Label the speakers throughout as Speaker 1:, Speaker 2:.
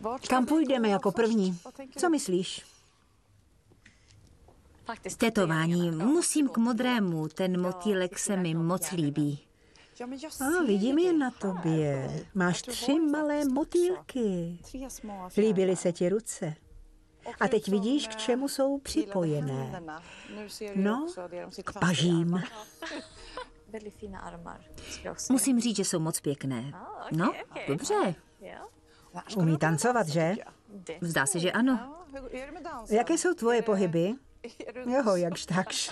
Speaker 1: Kam půjdeme jako první? Co myslíš?
Speaker 2: Tetování. Musím k modrému, ten motýlek se mi moc líbí.
Speaker 1: Vidím je na tobě. Máš 3 malé motýlky. Líbily se ti ruce. A teď vidíš, k čemu jsou připojené. No, k pažím.
Speaker 2: Musím říct, že jsou moc pěkné. No, dobře.
Speaker 1: Umí tancovat, že?
Speaker 2: Zdá se, že ano.
Speaker 1: Jaké jsou tvoje pohyby? Jo, jakž takž.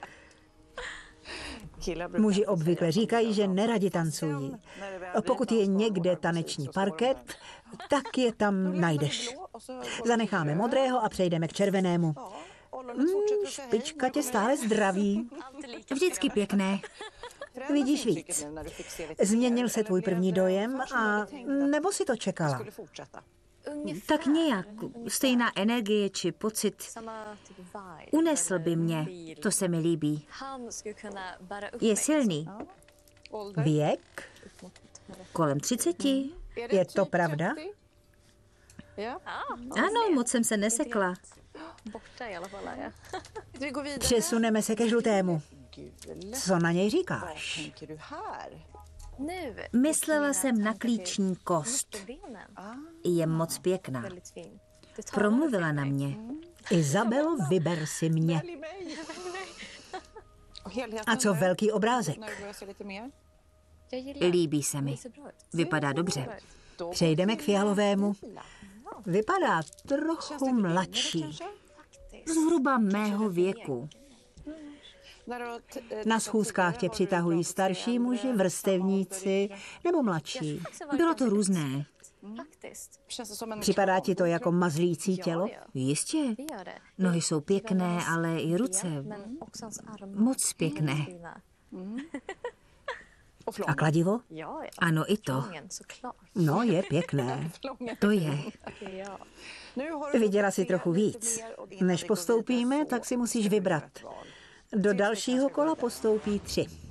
Speaker 1: Muži obvykle říkají, že neradi tancují. Pokud je někde taneční parket, tak je tam najdeš. Zanecháme modrého a přejdeme k červenému. Špička tě stále zdraví.
Speaker 2: Vždycky pěkné.
Speaker 1: Vidíš víc. Změnil se tvůj první dojem a nebo si to čekala?
Speaker 2: Tak nějak. Stejná energie či pocit. Unesl by mě. To se mi líbí. Je silný.
Speaker 1: Věk?
Speaker 2: Kolem 30.
Speaker 1: Je to pravda?
Speaker 2: Ano, moc jsem se nesekla.
Speaker 1: Přesuneme se ke žlutému. Co na něj říkáš?
Speaker 2: Myslela jsem na klíční kost. Je moc pěkná. Promluvila na mě.
Speaker 1: Izabelo, vyber si mě. A co velký obrázek?
Speaker 2: Líbí se mi. Vypadá dobře.
Speaker 1: Přejdeme k fialovému. Vypadá trochu mladší.
Speaker 2: Zhruba mého věku.
Speaker 1: Na schůzkách tě přitahují starší muži, vrstevníci nebo mladší.
Speaker 2: Bylo to různé.
Speaker 1: Připadá ti to jako mazlící tělo?
Speaker 2: Jistě. Nohy jsou pěkné, ale i ruce. Moc pěkné.
Speaker 1: A kladivo?
Speaker 2: Ano, i to.
Speaker 1: No, je pěkné.
Speaker 2: To je.
Speaker 1: Viděla jsi trochu víc. Než postoupíme, tak si musíš vybrat. Do dalšího kola postoupí 3.